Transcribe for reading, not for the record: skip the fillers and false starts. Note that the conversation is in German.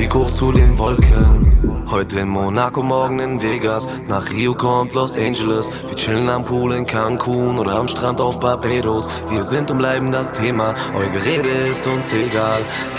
Blick hoch zu den Wolken. Heute in Monaco, morgen in Vegas. Nach Rio kommt Los Angeles. Wir chillen am Pool in Cancun oder am Strand auf Barbados. Wir sind und bleiben das Thema, euer Gerede ist uns egal.